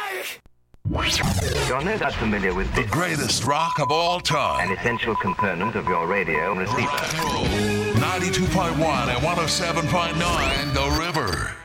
You're no doubt familiar with The this, greatest rock of all an time. essential component of your radio receiver. 92.1 and 107.9 The River.